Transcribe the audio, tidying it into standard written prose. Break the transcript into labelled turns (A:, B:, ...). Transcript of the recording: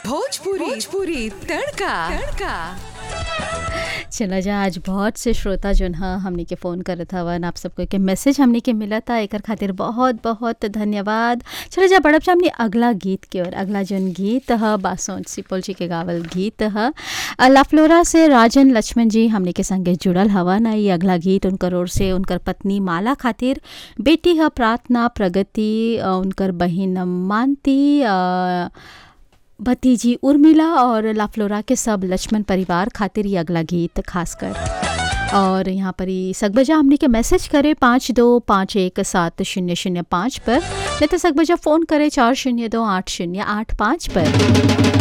A: भोजपुरी तड़का।
B: चला जा आज बहुत से श्रोता जोन ह हमनी के फ़ोन करत हवन, आप सबको के मैसेज हमनी के मिलता, एकर खातिर बहुत बहुत धन्यवाद। चला जा बढ़ब जा हमनी अगला गीत के ओर। अगला जोन गीत ह बासों सिपोल जी के गावल गीत ह। लाफ्लोरा से राजन लक्ष्मण जी हमनी के संगे जुड़ल हवन। ये अगला गीत उनकर ओर से उनकर पत्नी माला खातिर, बेटी ह प्रार्थना प्रगति, उनकर बहिन मानती, भतीजी उर्मिला और लाफ्लोरा के सब लक्ष्मण परिवार खातिर ये अगला गीत खासकर। और यहाँ पर ही सकबजा हमने के मैसेज करे 52517005 पर, नहीं तो सकबजा फ़ोन करे 402808 पर।